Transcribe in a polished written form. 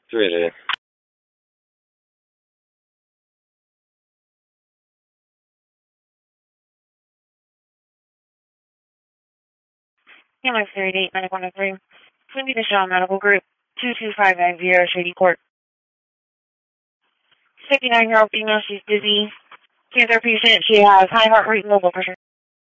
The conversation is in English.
对。 Ambulance 38, 9103. Twin View Michelle Medical Group, 22590 Shady Court. 59-year-old female, she's dizzy. Cancer patient, she has high heart rate and low blood pressure.